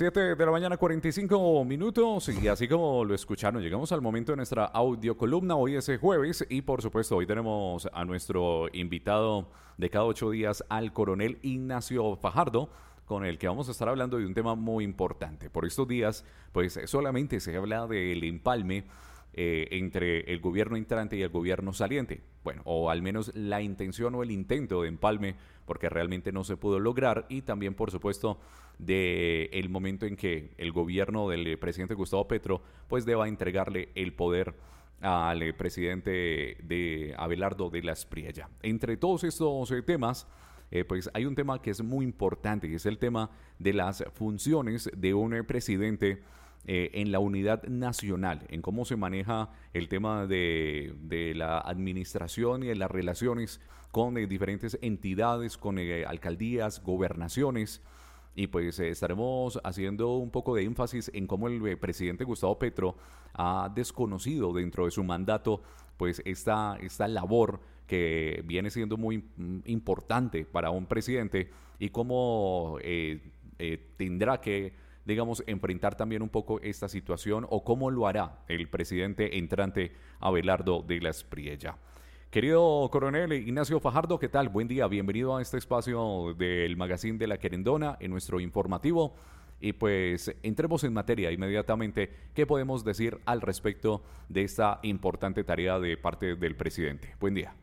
7 de la mañana, 45 minutos, y así como lo escucharon, llegamos al momento de nuestra audiocolumna. Hoy es jueves y por supuesto hoy tenemos a nuestro invitado de cada 8 días, al coronel Ignacio Fajardo, con el que vamos a estar hablando de un tema muy importante. Por estos días, pues solamente se habla del empalme entre el gobierno entrante y el gobierno saliente. Bueno, o al menos la intención o el intento de empalme, porque realmente no se pudo lograr, y también, por supuesto, de el momento en que el gobierno del presidente Gustavo Petro pues deba entregarle el poder al presidente de Abelardo de la Espriella. Entre todos estos temas, pues hay un tema que es muy importante, y es el tema de las funciones de un presidente en la unidad nacional, en cómo se maneja el tema de la administración y de las relaciones con diferentes entidades, con alcaldías, gobernaciones. Y pues estaremos haciendo un poco de énfasis en cómo el presidente Gustavo Petro ha desconocido dentro de su mandato pues esta labor que viene siendo muy importante para un presidente, y cómo tendrá que, digamos, enfrentar también un poco esta situación, o cómo lo hará el presidente entrante Abelardo de la Espriella. Querido coronel Ignacio Fajardo, ¿qué tal? Buen día, bienvenido a este espacio del Magazine de la Querendona, en nuestro informativo. Y pues entremos en materia inmediatamente. ¿Qué podemos decir al respecto de esta importante tarea de parte del presidente? Buen día.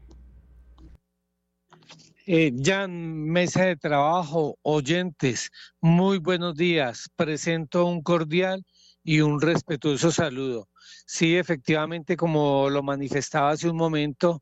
Jan, mesa de trabajo, oyentes, muy buenos días. Presento un cordial y un respetuoso saludo. Sí, efectivamente, como lo manifestaba hace un momento,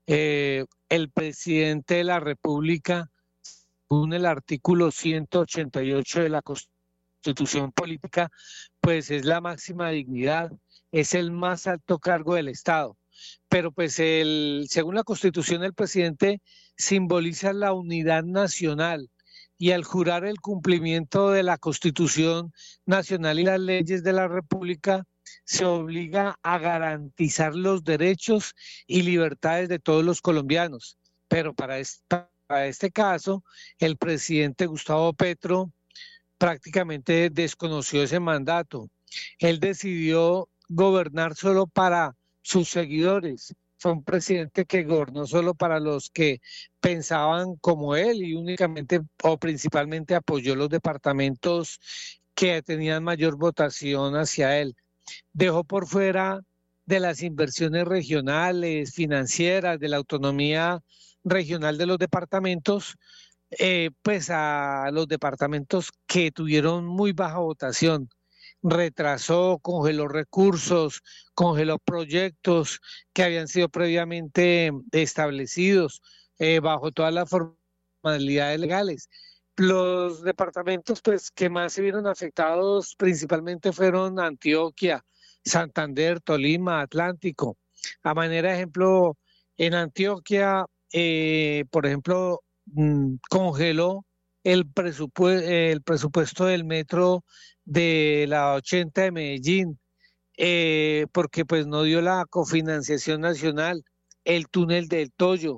el presidente de la República, según el artículo 188 de la Constitución Política, pues es la máxima dignidad, es el más alto cargo del Estado. Pero pues según la Constitución, el presidente simboliza la unidad nacional, y al jurar el cumplimiento de la Constitución Nacional y las leyes de la República, se obliga a garantizar los derechos y libertades de todos los colombianos. Pero para este caso, el presidente Gustavo Petro prácticamente desconoció ese mandato. Él decidió gobernar solo para sus seguidores. Fue un presidente que gobernó solo para los que pensaban como él, y únicamente o principalmente apoyó los departamentos que tenían mayor votación hacia él. Dejó por fuera de las inversiones regionales, financieras, de la autonomía regional de los departamentos, pues a los departamentos que tuvieron muy baja votación. Retrasó, congeló recursos, congeló proyectos que habían sido previamente establecidos bajo todas las formalidades legales. Los departamentos pues que más se vieron afectados principalmente fueron Antioquia, Santander, Tolima, Atlántico. A manera de ejemplo, en Antioquia, por ejemplo, congeló el presupuesto del metro de la 80 de Medellín, porque pues no dio la cofinanciación nacional. El túnel del Toyo,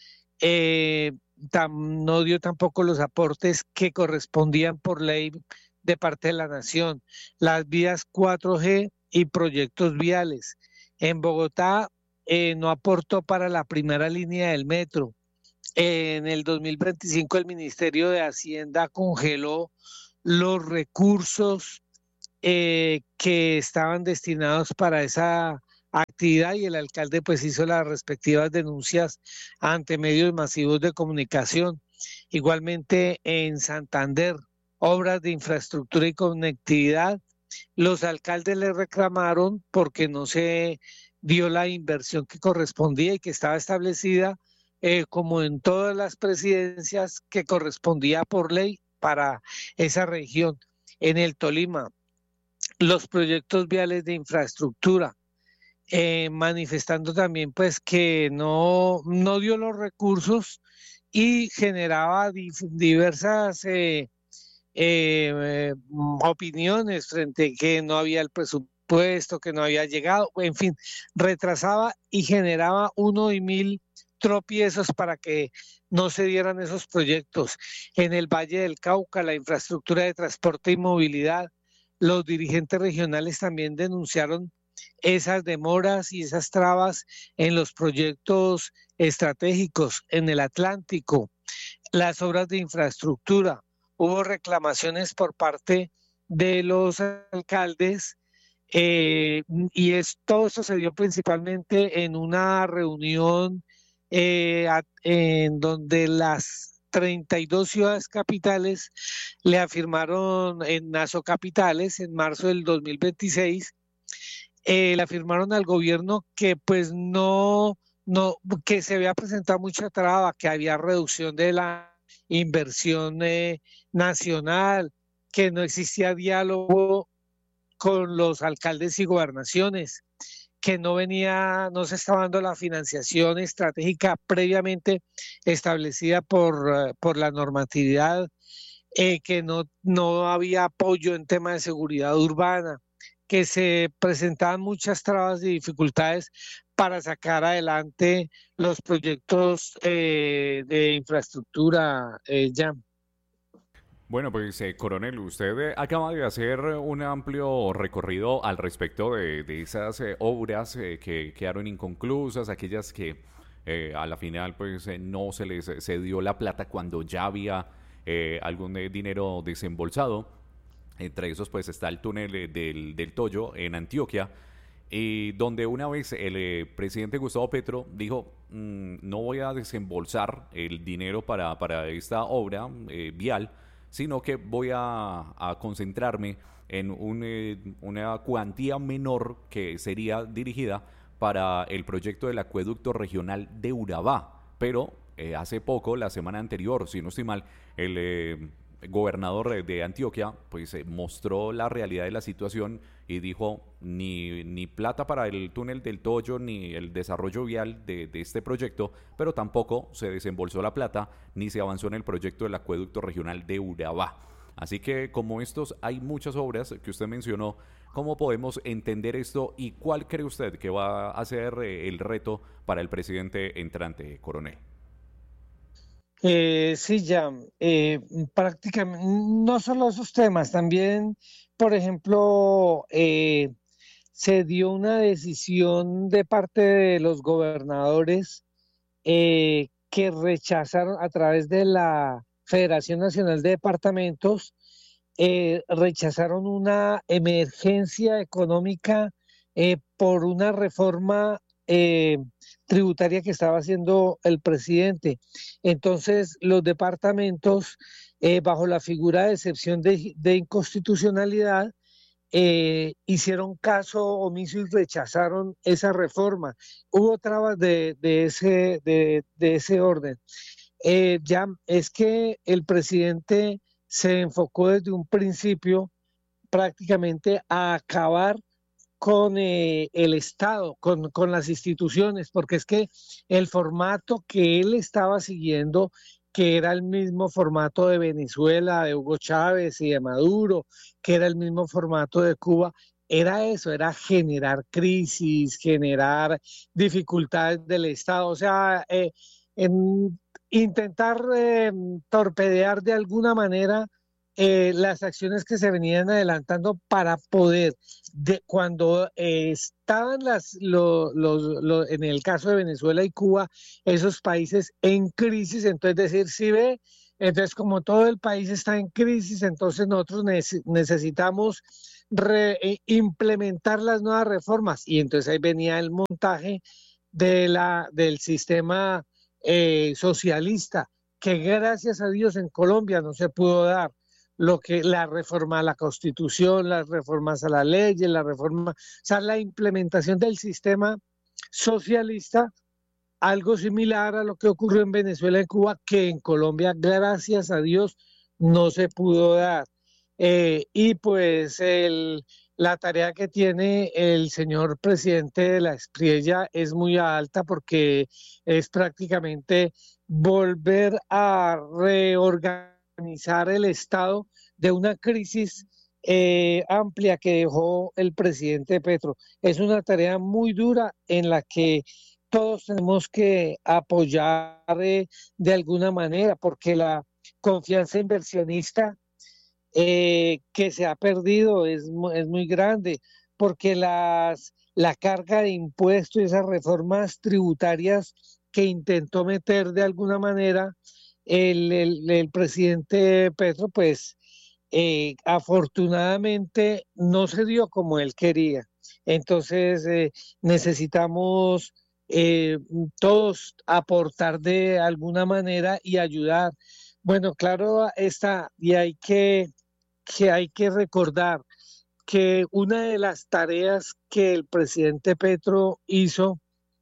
no dio tampoco los aportes que correspondían por ley de parte de la nación. Las vías 4G y proyectos viales. En Bogotá no aportó para la primera línea del metro. En el 2025 el Ministerio de Hacienda congeló los recursos que estaban destinados para esa actividad, y el alcalde pues hizo las respectivas denuncias ante medios masivos de comunicación. Igualmente en Santander, obras de infraestructura y conectividad, los alcaldes le reclamaron porque no se dio la inversión que correspondía y que estaba establecida, como en todas las presidencias, que correspondía por ley para esa región. En el Tolima, los proyectos viales de infraestructura, manifestando también pues que no dio los recursos, y generaba diversas opiniones frente a que no había el presupuesto, que no había llegado, en fin, retrasaba y generaba 1 y 1000 tropiezos para que no se dieran esos proyectos. En el Valle del Cauca, la infraestructura de transporte y movilidad, los dirigentes regionales también denunciaron esas demoras y esas trabas en los proyectos estratégicos en el Atlántico, las obras de infraestructura. Hubo reclamaciones por parte de los alcaldes todo eso se dio principalmente en una reunión en donde las 32 ciudades capitales le afirmaron en Nasocapitales en marzo del 2026, le afirmaron al gobierno que pues que se había presentado mucha traba, que había reducción de la inversión nacional, que no existía diálogo con los alcaldes y gobernaciones, que no se estaba dando la financiación estratégica previamente establecida por la normatividad, que no había apoyo en temas de seguridad urbana, que se presentaban muchas trabas y dificultades para sacar adelante los proyectos de infraestructura, ya. Bueno, pues coronel, usted acaba de hacer un amplio recorrido al respecto de esas obras que quedaron inconclusas, aquellas que a la final pues no se dio la plata cuando ya había algún dinero desembolsado. Entre esos pues está el túnel del Toyo en Antioquia, y donde una vez el presidente Gustavo Petro dijo, no voy a desembolsar el dinero para esta obra vial, sino que voy a concentrarme en una cuantía menor que sería dirigida para el proyecto del acueducto regional de Urabá. Pero hace poco, la semana anterior, si no estoy mal, el gobernador de Antioquia pues mostró la realidad de la situación y dijo ni plata para el túnel del Toyo ni el desarrollo vial de este proyecto, pero tampoco se desembolsó la plata ni se avanzó en el proyecto del acueducto regional de Urabá. Así que como estos hay muchas obras que usted mencionó, ¿cómo podemos entender esto y cuál cree usted que va a ser el reto para el presidente entrante, coronel? Sí, ya, prácticamente, no solo esos temas, también, por ejemplo, se dio una decisión de parte de los gobernadores que rechazaron a través de la Federación Nacional de Departamentos, rechazaron una emergencia económica por una reforma tributaria que estaba haciendo el presidente. Entonces, los departamentos, bajo la figura de excepción de inconstitucionalidad, hicieron caso omiso y rechazaron esa reforma. Hubo trabas de ese orden. Ya es que el presidente se enfocó desde un principio prácticamente a acabar con el Estado, con las instituciones, porque es que el formato que él estaba siguiendo, que era el mismo formato de Venezuela, de Hugo Chávez y de Maduro, que era el mismo formato de Cuba, era eso, era generar crisis, generar dificultades del Estado, o sea, intentar torpedear de alguna manera las acciones que se venían adelantando para poder, cuando estaban en el caso de Venezuela y Cuba, esos países en crisis, entonces decir, si ve, entonces como todo el país está en crisis, entonces nosotros necesitamos implementar las nuevas reformas, y entonces ahí venía el montaje del sistema socialista, que gracias a Dios en Colombia no se pudo dar la reforma a la Constitución, las reformas a la ley, o sea, la implementación del sistema socialista, algo similar a lo que ocurrió en Venezuela y Cuba, que en Colombia, gracias a Dios, no se pudo dar. Y pues la tarea que tiene el señor presidente de la Espriella es muy alta, porque es prácticamente volver a reorganizar el Estado de una crisis amplia que dejó el presidente Petro. Es una tarea muy dura en la que todos tenemos que apoyar de alguna manera, porque la confianza inversionista que se ha perdido es muy grande, porque la carga de impuestos y esas reformas tributarias que intentó meter de alguna manera el presidente Petro, pues afortunadamente no se dio como él quería. Entonces necesitamos eh, todos aportar de alguna manera y ayudar. Bueno, claro está, y hay que recordar que una de las tareas que el presidente Petro hizo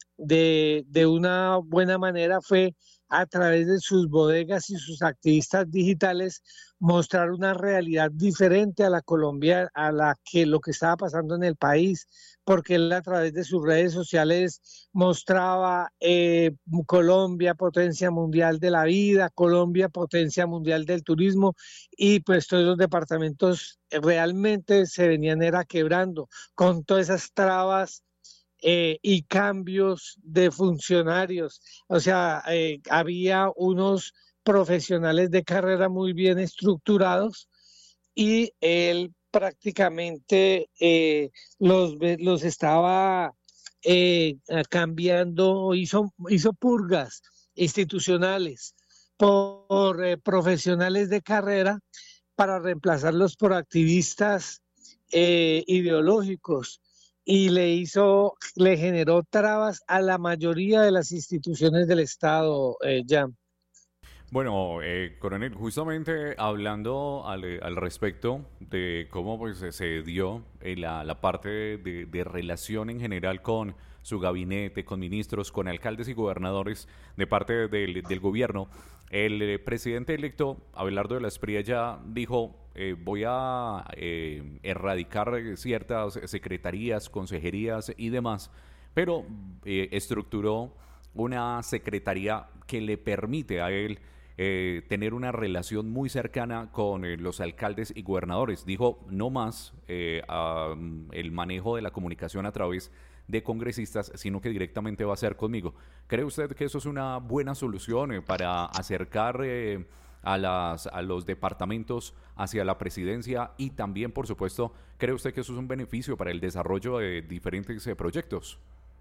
de una buena manera fue a través de sus bodegas y sus activistas digitales mostrar una realidad diferente a la Colombia, a la que lo que estaba pasando en el país, porque él a través de sus redes sociales mostraba Colombia potencia mundial de la vida, Colombia potencia mundial del turismo, y pues todos los departamentos realmente se venían era quebrando con todas esas trabas y cambios de funcionarios. O sea, había unos profesionales de carrera muy bien estructurados y él prácticamente los estaba cambiando, hizo purgas institucionales por profesionales de carrera para reemplazarlos por activistas ideológicos y le generó trabas a la mayoría de las instituciones del Estado, ya. Bueno, coronel, justamente hablando al respecto de cómo pues, se dio la parte de relación en general con su gabinete, con ministros, con alcaldes y gobernadores de parte del gobierno, el presidente electo, Abelardo de la Espriella, ya dijo, voy a erradicar ciertas secretarías, consejerías y demás, pero estructuró una secretaría que le permite a él tener una relación muy cercana con los alcaldes y gobernadores. Dijo no más el manejo de la comunicación a través de congresistas, sino que directamente va a ser conmigo. ¿Cree usted que eso es una buena solución para acercar a los departamentos hacia la presidencia? Y también, por supuesto, ¿cree usted que eso es un beneficio para el desarrollo de diferentes proyectos?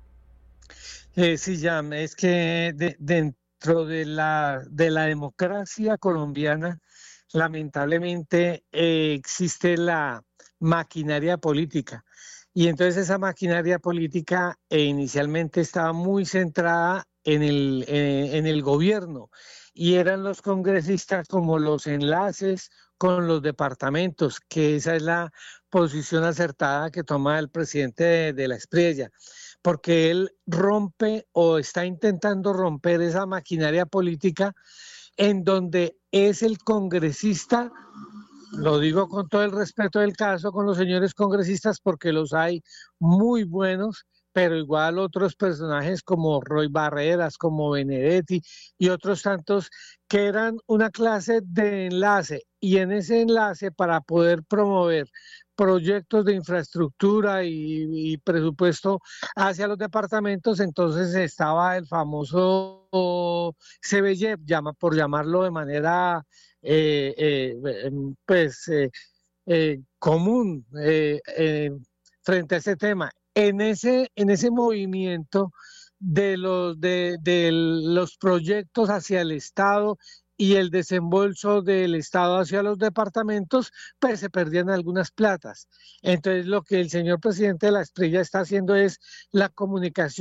Sí, ya, es que dentro de la democracia colombiana, lamentablemente existe la maquinaria política. Y entonces esa maquinaria política inicialmente estaba muy centrada en el gobierno y eran los congresistas como los enlaces con los departamentos, que esa es la posición acertada que toma el presidente de la Espriella, porque él rompe o está intentando romper esa maquinaria política en donde es el congresista, lo digo con todo el respeto del caso, con los señores congresistas, porque los hay muy buenos, pero igual otros personajes como Roy Barreras, como Benedetti y otros tantos que eran una clase de enlace, y en ese enlace para poder promover proyectos de infraestructura y presupuesto hacia los departamentos, entonces estaba el famoso CBJ, por llamarlo de manera pues común frente a ese tema. En ese movimiento de los proyectos hacia el Estado y el desembolso del Estado hacia los departamentos, pues se perdían algunas platas. Entonces, lo que el señor presidente de la Estrella está haciendo es la comunicación